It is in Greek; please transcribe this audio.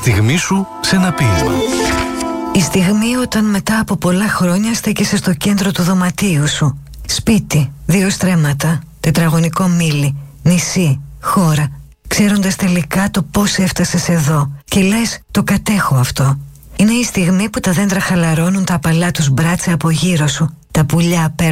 στιγμή σου σε ένα ποίημα. Η στιγμή όταν μετά από πολλά χρόνια στέκεσαι στο κέντρο του δωματίου σου. Σπίτι, 2 στρέμματα, τετραγωνικό μήλι, νησί, χώρα, ξέροντας τελικά το πώς έφτασες εδώ και λες το κατέχω αυτό. Είναι η στιγμή που τα δέντρα χαλαρώνουν τα απαλά τους μπράτσα από γύρω σου, τα πουλιά